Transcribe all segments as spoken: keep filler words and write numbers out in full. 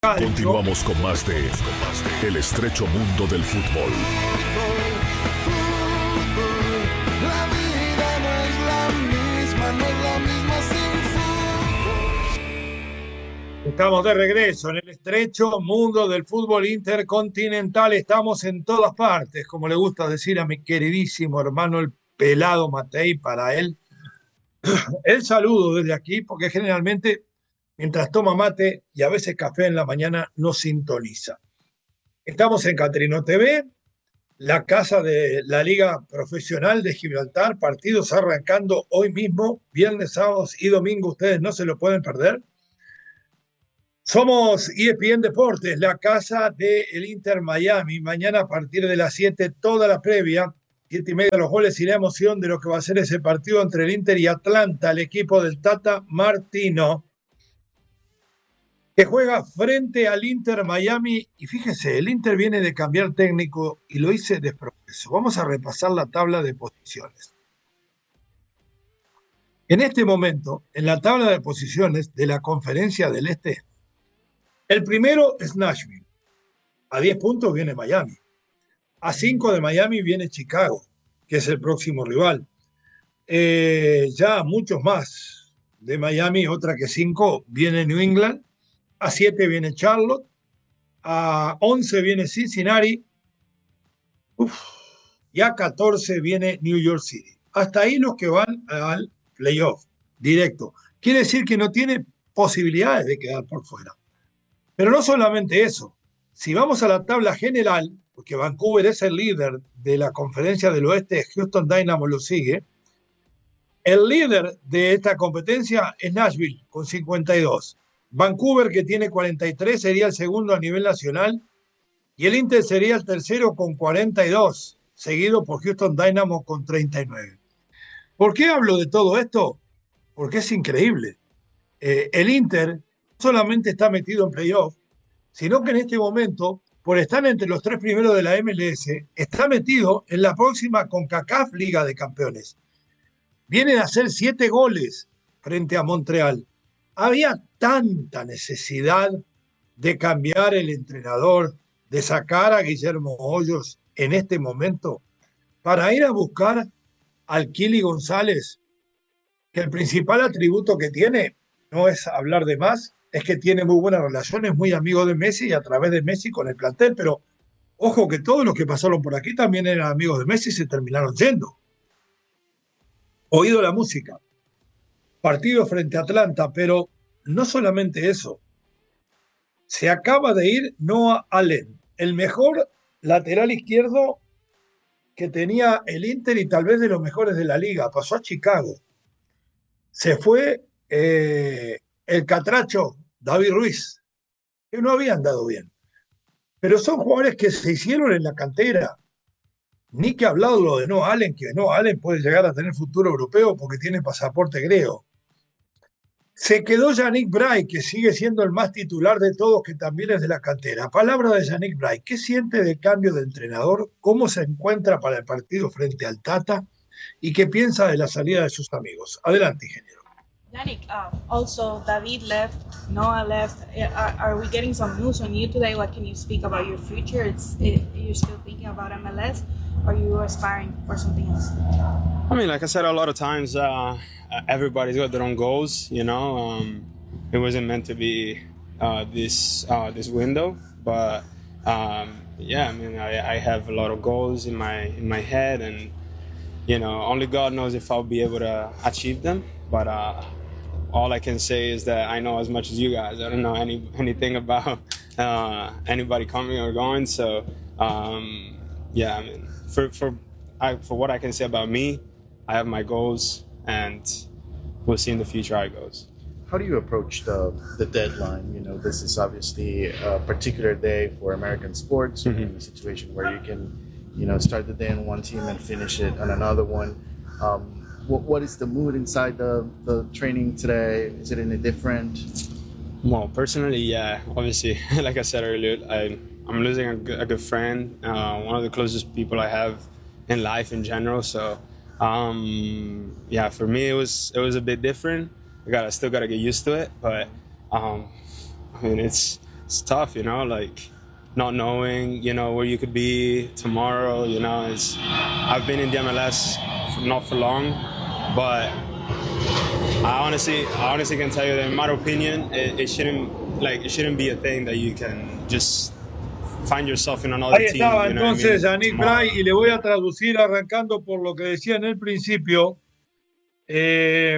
Continuamos con más de El Estrecho Mundo del Fútbol. La vida no es la misma, no es la misma sin fútbol. Estamos de regreso en el estrecho mundo del fútbol intercontinental. Estamos en todas partes, como le gusta decir a mi queridísimo hermano el pelado Matei, para él. El saludo desde aquí, porque generalmente mientras toma mate y a veces café en la mañana nos sintoniza. Estamos en Catrino T V, la casa de la Liga Profesional de Gibraltar, partidos arrancando hoy mismo, viernes, sábados y domingo, ustedes no se lo pueden perder. Somos E S P N Deportes, la casa del Inter Miami. Mañana a partir de las siete, toda la previa, siete y media los goles y la emoción de lo que va a ser ese partido entre el Inter y Atlanta, el equipo del Tata Martino, que juega frente al Inter Miami. Y fíjese, el Inter viene de cambiar técnico y lo hice de progreso. Vamos a repasar la tabla de posiciones. En este momento, en la tabla de posiciones de la Conferencia del Este, el primero es Nashville. A diez puntos viene Miami. A cinco de Miami viene Chicago, que es el próximo rival. Eh, ya muchos más de Miami, otra que cinco, viene New England. A siete viene Charlotte. A once viene Cincinnati. Uf, y a catorce viene New York City. Hasta ahí los que van al playoff directo. Quiere decir que no tiene posibilidades de quedar por fuera. Pero no solamente eso. Si vamos a la tabla general, porque Vancouver es el líder de la Conferencia del Oeste, Houston Dynamo lo sigue, el líder de esta competencia es Nashville con cincuenta y dos. Vancouver, que tiene cuarenta y tres, sería el segundo a nivel nacional, y el Inter sería el tercero con cuarenta y dos, seguido por Houston Dynamo con treinta y nueve. ¿Por qué hablo de todo esto? Porque es increíble. Eh, el Inter solamente está metido en playoff, sino que en este momento, por estar entre los tres primeros de la M L S, está metido en la próxima CONCACAF Liga de Campeones. Viene de hacer siete goles frente a Montreal. Había tanta necesidad de cambiar el entrenador, de sacar a Guillermo Hoyos en este momento, para ir a buscar al Kili González, que el principal atributo que tiene no es hablar de más, es que tiene muy buenas relaciones, muy amigo de Messi y a través de Messi con el plantel, pero ojo que todos los que pasaron por aquí también eran amigos de Messi y se terminaron yendo. Oído la música, partido frente a Atlanta, pero no solamente eso. Se acaba de ir Noah Allen, el mejor lateral izquierdo que tenía el Inter y tal vez de los mejores de la liga. Pasó a Chicago. Se fue eh, el catracho David Ruiz, que no había andado bien. Pero son jugadores que se hicieron en la cantera. Ni que hablado lo de Noah Allen, que Noah Allen puede llegar a tener futuro europeo porque tiene pasaporte griego. Se quedó Yannick Bray, que sigue siendo el más titular de todos, que también es de la cantera. Palabra de Yannick Bray. ¿Qué siente del cambio de entrenador? ¿Cómo se encuentra para el partido frente al Tata? ¿Y qué piensa de la salida de sus amigos? Adelante, ingeniero. Yannick, uh, also David left, Noah left. Are, are we getting some news on you today? What can you speak about your future? It's it, you're still thinking about M L S, or are you aspiring for something else? I mean, like I said a lot of times, uh, everybody's got their own goals. You know, um, it wasn't meant to be uh, this uh, this window, but um, yeah, I mean, I, I have a lot of goals in my in my head, and you know, only God knows if I'll be able to achieve them. But uh, all I can say is that I know as much as you guys. I don't know any anything about uh, anybody coming or going. So um, yeah, I mean, for for I, for what I can say about me, I have my goals, and we'll see in the future how it goes. How do you approach the the deadline? You know, this is obviously a particular day for American sports. Mm-hmm. You're in a situation where you can, you know, start the day on one team and finish it on another one. Um, What, what is the mood inside the, the training today? Is it any different? Well, personally, yeah. Obviously, like I said earlier, I, I'm losing a good, a good friend, uh, one of the closest people I have in life in general. So, um, yeah, for me, it was it was a bit different. I got, I still got to get used to it. But, um, I mean, it's it's tough, you know, like not knowing, you know, where you could be tomorrow. You know, it's I've been in the M L S for, not for long, but I honestly, I honestly can tell you that in my opinion, it, it shouldn't like it shouldn't be a thing that you can just find yourself in another Ahí team. estaba You know what I entonces mean? Yannick Tomorrow. Bray, y le voy a traducir arrancando por lo que decía en el principio. Eh,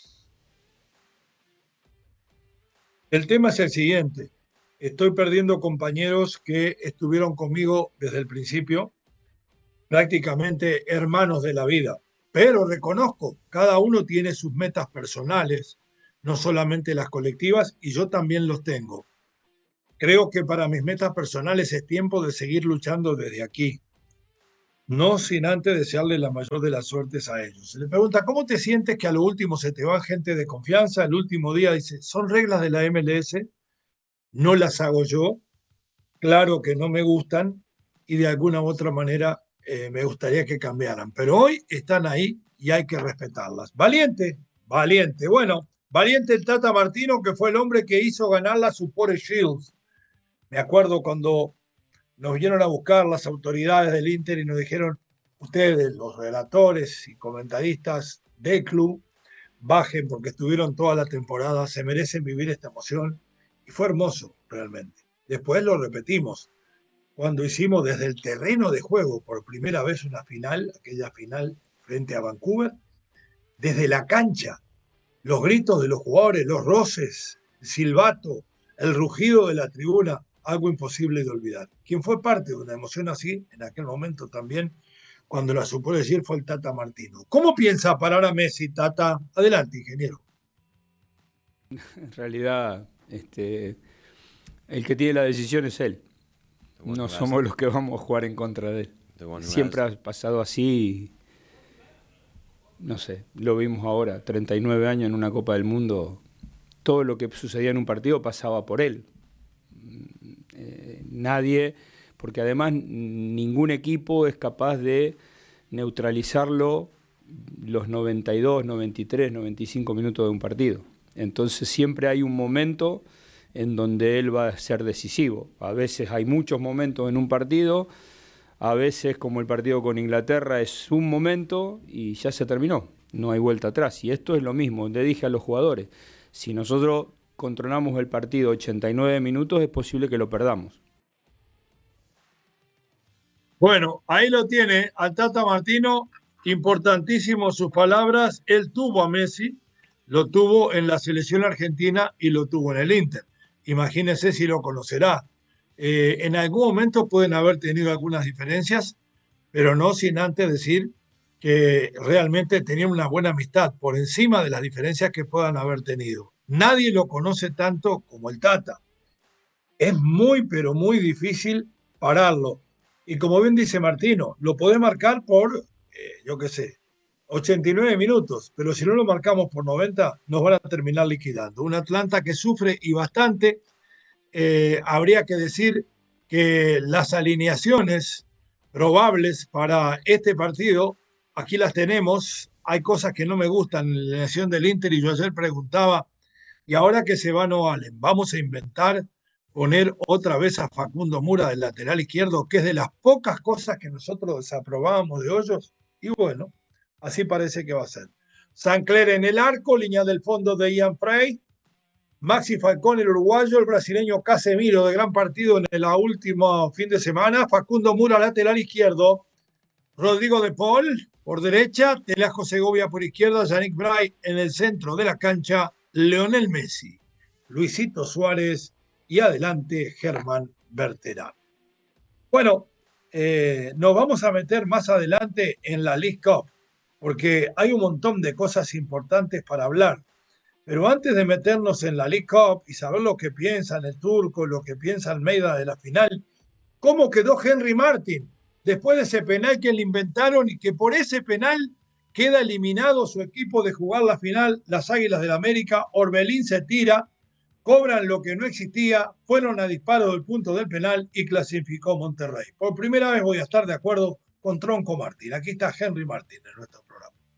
el tema es el siguiente. Estoy perdiendo compañeros que estuvieron conmigo desde el principio, prácticamente hermanos de la vida. Pero reconozco, cada uno tiene sus metas personales, no solamente las colectivas, y yo también los tengo. Creo que para mis metas personales es tiempo de seguir luchando desde aquí, no sin antes desearle la mayor de las suertes a ellos. Se le pregunta, ¿cómo te sientes que a lo último se te va gente de confianza? El último día dice, son reglas de la M L S, no las hago yo, claro que no me gustan y de alguna u otra manera eh, me gustaría que cambiaran, pero hoy están ahí y hay que respetarlas. Valiente, valiente. Bueno, valiente el Tata Martino, que fue el hombre que hizo ganar la Supporters Shield. Me acuerdo cuando nos vinieron a buscar las autoridades del Inter y nos dijeron, ustedes, los relatores y comentaristas del club, bajen porque estuvieron toda la temporada, se merecen vivir esta emoción. Y fue hermoso, realmente. Después lo repetimos, cuando hicimos desde el terreno de juego por primera vez una final, aquella final frente a Vancouver, desde la cancha, los gritos de los jugadores, los roces, el silbato, el rugido de la tribuna, algo imposible de olvidar. Quien fue parte de una emoción así, en aquel momento también, cuando la supo decir, fue el Tata Martino. ¿Cómo piensa parar a Messi, Tata? Adelante, ingeniero. En realidad, este, el que tiene la decisión es él. No somos los que vamos a jugar en contra de él. Siempre ha pasado así. No sé, lo vimos ahora, treinta y nueve años en una Copa del Mundo. Todo lo que sucedía en un partido pasaba por él. Eh, nadie, porque además ningún equipo es capaz de neutralizarlo los noventa y dos, noventa y tres, noventa y cinco minutos de un partido. Entonces siempre hay un momento en donde él va a ser decisivo. A veces hay muchos momentos en un partido, a veces como el partido con Inglaterra es un momento y ya se terminó, no hay vuelta atrás. Y esto es lo mismo, le dije a los jugadores, si nosotros controlamos el partido ochenta y nueve minutos es posible que lo perdamos. Bueno, ahí lo tiene, al Tata Martino, importantísimo sus palabras. Él tuvo a Messi, lo tuvo en la selección argentina y lo tuvo en el Inter. Imagínense si lo conocerá. Eh, en algún momento pueden haber tenido algunas diferencias, pero no sin antes decir que realmente tenían una buena amistad por encima de las diferencias que puedan haber tenido. Nadie lo conoce tanto como el Tata. Es muy, pero muy difícil pararlo. Y como bien dice Martino, lo podés marcar por, eh, yo qué sé, ochenta y nueve minutos, pero si no lo marcamos por noventa, nos van a terminar liquidando. Un Atlanta que sufre y bastante. Eh, habría que decir que las alineaciones probables para este partido, aquí las tenemos. Hay cosas que no me gustan en la alineación del Inter y yo ayer preguntaba, y ahora que se va No Allen, vamos a inventar poner otra vez a Facundo Mura del lateral izquierdo, que es de las pocas cosas que nosotros desaprobábamos de Hoyos, y bueno, así parece que va a ser. Sancler en el arco, línea del fondo de Ian Frey, Maxi Falcón, el uruguayo, el brasileño Casemiro, de gran partido en el último fin de semana, Facundo Mura, lateral izquierdo, Rodrigo de Paul por derecha, Telasco Segovia por izquierda, Yannick Bray en el centro de la cancha, Leonel Messi, Luisito Suárez y adelante Germán Berterame. Bueno, eh, nos vamos a meter más adelante en la League Cup, porque hay un montón de cosas importantes para hablar. Pero antes de meternos en la League Cup y saber lo que piensa el turco, lo que piensa Almeida de la final, ¿cómo quedó Henry Martin? Después de ese penal que le inventaron y que por ese penal queda eliminado su equipo de jugar la final, las Águilas del América. Orbelín se tira, cobran lo que no existía, fueron a disparo del punto del penal y clasificó Monterrey. Por primera vez voy a estar de acuerdo con Tronco Martín. Aquí está Henry Martin en nuestro programa.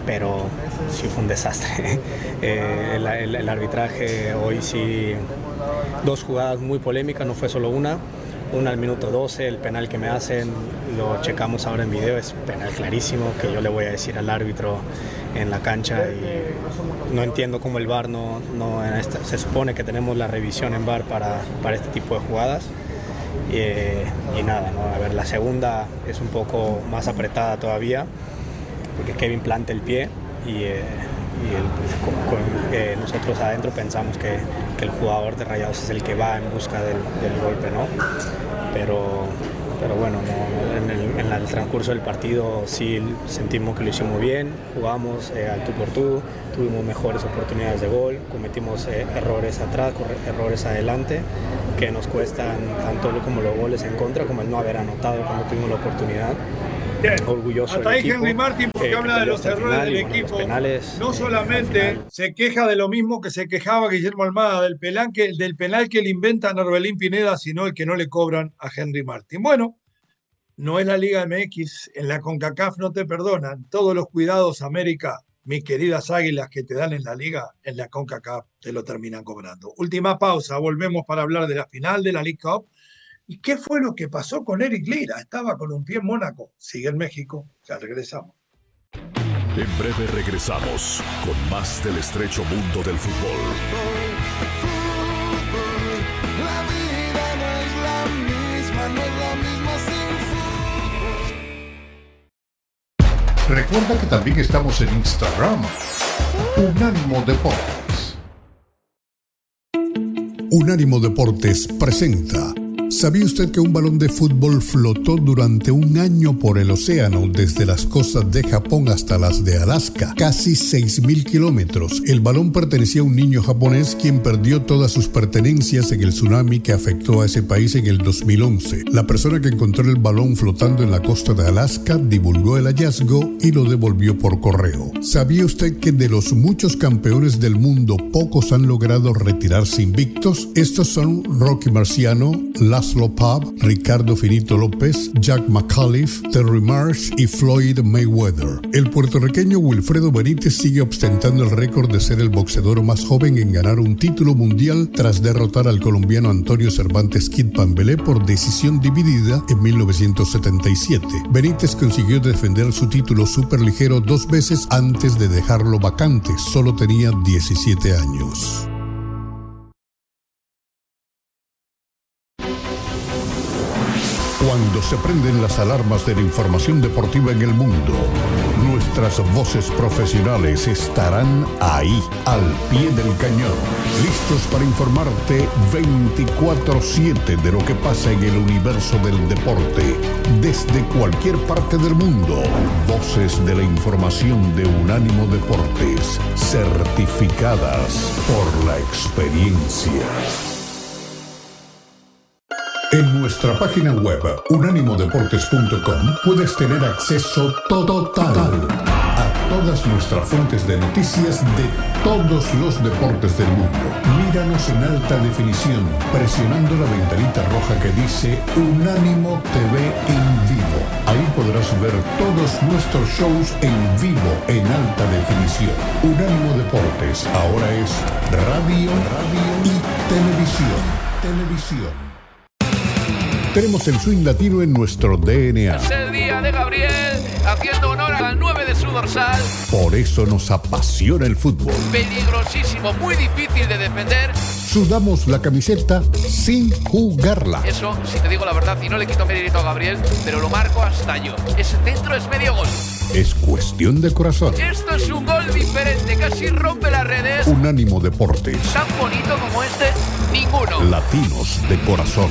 pero sí fue un desastre. eh, el, el, el arbitraje hoy sí, dos jugadas muy polémicas, no fue solo una. Una al minuto doce, el penal que me hacen, lo checamos ahora en video, es penal clarísimo, que yo le voy a decir al árbitro en la cancha, y no entiendo cómo el V A R no, no en esta, se supone que tenemos la revisión en V A R para, para este tipo de jugadas. Y, y nada, ¿no? A ver, la segunda es un poco más apretada todavía, porque Kevin planta el pie y, eh, y el, pues, con, con, eh, nosotros adentro pensamos que, que el jugador de Rayados es el que va en busca del, del golpe, ¿no? Pero, pero bueno, no, en, el, en el transcurso del partido sí sentimos que lo hicimos bien, jugamos eh, al tú por tú, tuvimos mejores oportunidades de gol, cometimos eh, errores atrás, errores adelante, que nos cuestan tanto como los goles en contra, como el no haber anotado cuando tuvimos la oportunidad. Bien. Orgulloso Hasta del ahí equipo, Henry Martin, porque eh, habla de los hasta el errores final, del y, bueno, equipo. los penales, no eh, solamente al final. se queja de lo mismo que se quejaba Guillermo Almada, del penal que, del penal que le inventan a Orbelín Pineda, sino el que no le cobran a Henry Martin. Bueno, no es la Liga M X, en la CONCACAF no te perdonan. Todos los cuidados, América, mis queridas águilas, que te dan en la Liga, en la CONCACAF te lo terminan cobrando. Última pausa, volvemos para hablar de la final de la League Cup. ¿Y qué fue lo que pasó con Eric Lira? Estaba con un pie en Mónaco, sigue en México, ya regresamos. En breve regresamos con más del estrecho mundo del fútbol. La vida no es la misma, no es la misma sin fútbol. Recuerda que también estamos en Instagram. Unánimo Deportes. Unánimo Deportes presenta. ¿Sabía usted que un balón de fútbol flotó durante un año por el océano desde las costas de Japón hasta las de Alaska? Casi seis mil kilómetros. El balón pertenecía a un niño japonés quien perdió todas sus pertenencias en el tsunami que afectó a ese país en el dos mil once. La persona que encontró el balón flotando en la costa de Alaska divulgó el hallazgo y lo devolvió por correo. ¿Sabía usted que de los muchos campeones del mundo pocos han logrado retirarse invictos? Estos son Rocky Marciano, Laszlo Pav, Ricardo Finito López, Jack McAuliffe, Terry Marsh y Floyd Mayweather. El puertorriqueño Wilfredo Benítez sigue ostentando el récord de ser el boxeador más joven en ganar un título mundial tras derrotar al colombiano Antonio Cervantes Kid Pambelé por decisión dividida en mil novecientos setenta y siete. Benítez consiguió defender su título superligero dos veces antes de dejarlo vacante. Solo tenía diecisiete años. Cuando se prenden las alarmas de la información deportiva en el mundo, nuestras voces profesionales estarán ahí, al pie del cañón, listos para informarte veinticuatro siete de lo que pasa en el universo del deporte, desde cualquier parte del mundo. Voces de la información de Unánimo Deportes, certificadas por la experiencia. En nuestra página web unánimo deportes punto com puedes tener acceso total a todas nuestras fuentes de noticias de todos los deportes del mundo. Míranos en alta definición presionando la ventanita roja que dice Unánimo T V en vivo. Ahí podrás ver todos nuestros shows en vivo en alta definición. Unánimo Deportes ahora es radio, radio y televisión. Televisión. Tenemos el swing latino en nuestro D N A. Es el día de Gabriel, haciendo honor al nueve de su dorsal. Por eso nos apasiona el fútbol. Peligrosísimo, muy difícil de defender. Sudamos la camiseta sin jugarla. Eso, si te digo la verdad, y no le quito mérito a Gabriel, pero lo marco hasta yo. Ese centro es medio gol. Es cuestión de corazón. Esto es un gol diferente, casi rompe las redes. Unánimo Deportes. Tan bonito como este, ninguno. Latinos de corazón.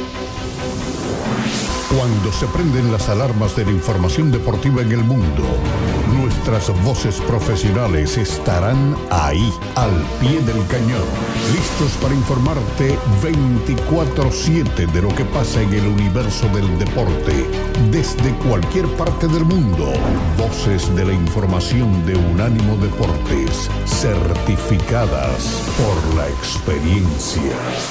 Cuando se prenden las alarmas de la información deportiva en el mundo, nuestras voces profesionales estarán ahí, al pie del cañón, listos para informarte veinticuatro siete de lo que pasa en el universo del deporte, desde cualquier parte del mundo. Voces de la información de Unánimo Deportes, certificadas por la experiencia.